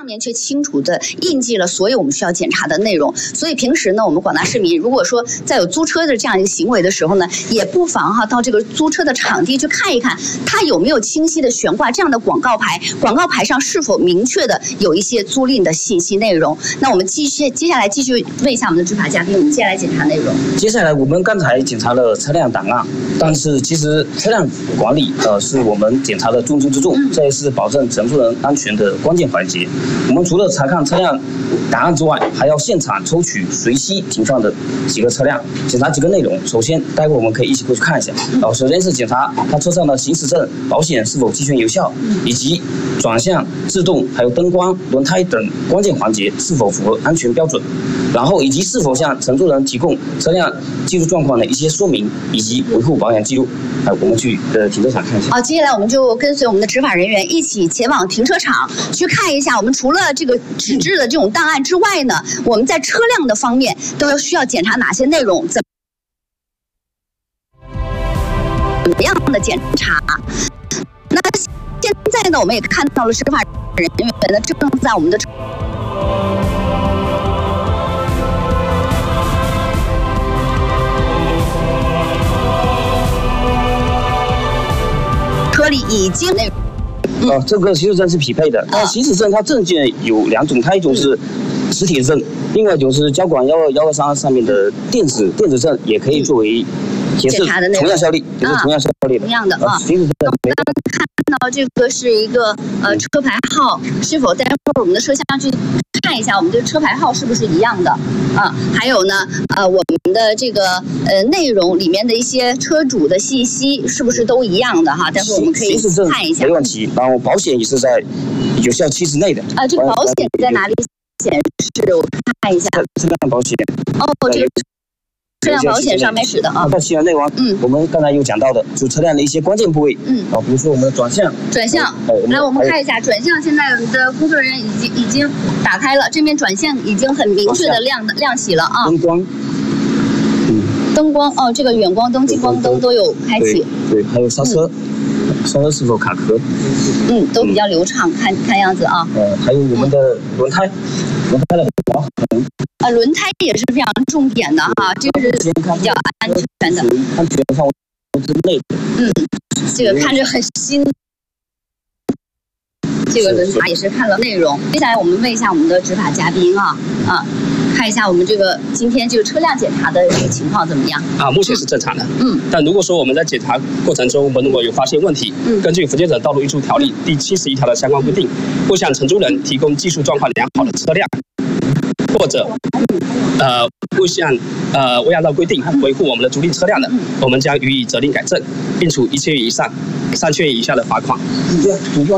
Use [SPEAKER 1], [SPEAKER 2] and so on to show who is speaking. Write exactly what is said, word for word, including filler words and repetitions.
[SPEAKER 1] 面却清楚的印记了所有我们需要检查的内容。所以平时呢，我们广大市民如果说在有租车的这样一个行为的时候呢，也不妨哈到这个租车的场地去看一看，它有没有清晰的悬挂这样的广告牌，广告牌上是否明确的有一些租赁的信息内容。那我们继续接下来继续问一下我们的执法嘉宾，我们接下来检查内容。
[SPEAKER 2] 接下来我们刚才检查了车辆档案，但是其实车辆管理呃是我们检查的重中之重，这也是保证乘坐人安全的关键环节。我们除了查看车辆档案之外，还要现场抽取随机停放的几个车辆，检查几个内容。首先，待会我们可以一起过去看一下。然后，首先是检查他车上的行驶证、保险是否齐全有效，以及转向、制动、还有灯光、轮胎等关键环节是否符合安全标准。然后，以及是否向乘坐人提供车辆技术状况的一些说明，以及维护保养记录。哎，我们去呃停车场看一下。
[SPEAKER 1] 好，接下来我们就跟随我们的执法人员一起前往停车场去看一下。我们除了这个纸质的这种档案之外呢，我们在车辆的方面都要需要检查哪些内容？怎怎么样的检查？那现在呢，我们也看到了执法人员呢正在我们的车。车里已经内
[SPEAKER 2] 容。啊，这个行驶证是匹配的。那行驶证它证件有两种，它一种是实体证，另外一种是交管幺二幺二三上面的电子电子证，也可以作为也是同样效力，也是同样效力的。
[SPEAKER 1] 同样的啊。
[SPEAKER 2] 行驶证。
[SPEAKER 1] 我们刚刚看到这个是一个呃车牌号，是否待会儿我们的摄像去看一下我们这个车牌号是不是一样的啊？还有呢，呃，我们的这个呃内容里面的一些车主的信息是不是都一样的哈？待会儿我们可以看一下。
[SPEAKER 2] 没问题，然后保险也是在有效期之内的。
[SPEAKER 1] 啊，这个保险在哪里显示？我看一下。
[SPEAKER 2] 车辆保险。
[SPEAKER 1] 哦，这个车辆保险上面是的啊。
[SPEAKER 2] 到其他内容，嗯，我们刚才有讲到的，就车辆的一些关键部位，嗯，啊，比如说我们的转向。
[SPEAKER 1] 转向。来，我们看一下转向，现在我们的工作人员已经已经打开了，这边转向已经很明确的亮亮起了啊。
[SPEAKER 2] 灯光。
[SPEAKER 1] 嗯。灯光哦，这个远光灯、近光灯都有开启。
[SPEAKER 2] 对，还有刹车。刹车是否卡壳？
[SPEAKER 1] 嗯，都比较流畅，看看样子啊。
[SPEAKER 2] 呃，还有我们的轮胎，轮胎的划痕。
[SPEAKER 1] 啊，轮胎也是非常重点的哈，这个是比较安全的。
[SPEAKER 2] 安全范围之内的。
[SPEAKER 1] 嗯，这个看着很新。这个轮胎也是看了内容。接下来我们问一下我们的执法嘉宾啊啊。看一下我们这个今天这个车辆检查的这个情况怎么样？
[SPEAKER 3] 啊，目前是正常的。
[SPEAKER 1] 嗯。
[SPEAKER 3] 但如果说我们在检查过程中，我们如果有发现问题，嗯，根据《福建省道路运输条例》第七十一条的相关规定，不向承租人提供技术状况良好的车辆，或者呃不向呃未按照规定维护我们的租赁车辆的，我们将予以责令改正，并处一千元以上三千元以下的罚款。